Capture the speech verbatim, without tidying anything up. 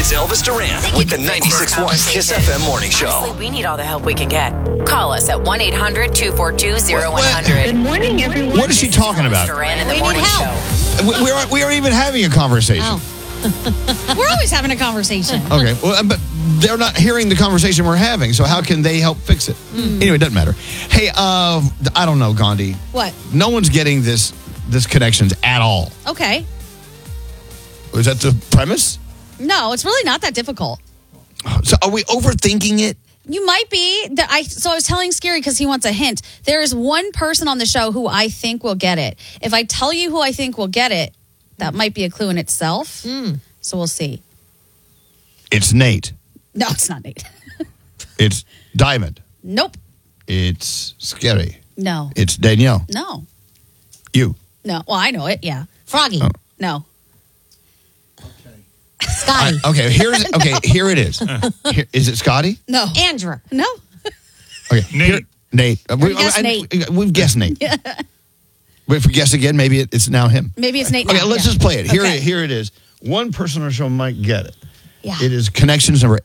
It's Elvis Duran with the ninety-six point one Kiss F M Morning Show. Honestly, we need all the help we can get. Call us at one eight hundred two four two oh one hundred. Good morning, everyone. What is she talking about? Duran in the We need morning help. show. We, we, are, we are even having a conversation. Oh. We're always having a conversation. Okay, well, but they're not hearing the conversation we're having, so how can they help fix it? Mm. Anyway, it doesn't matter. Hey, uh, I don't know, Gandhi. What? No one's getting this this connections at all. Okay. Is that the premise? No, it's really not that difficult. So are we overthinking it? You might be. The- I So I was telling Scary because he wants a hint. There is one person on the show who I think will get it. If I tell you who I think will get it, that might be a clue in itself. So we'll see. It's Nate. No, it's not Nate. It's Diamond. Nope. It's Scary. No. It's Danielle. No. You. No. Well, I know it. Yeah. Froggy. Oh. No. Scotty. I- okay, here's okay. Here it is. Here, is it Scotty? No. Andrew. No. Okay, Nate. here- Nate. Uh, we, guessed I- Nate. We've guessed Nate. Wait, if we guess again, maybe it, it's now him. Maybe it's Nate. Okay, now. let's Yeah. just play it. Here, Okay. it. Here it is. One person on the show might get it. Yeah. It is Connections number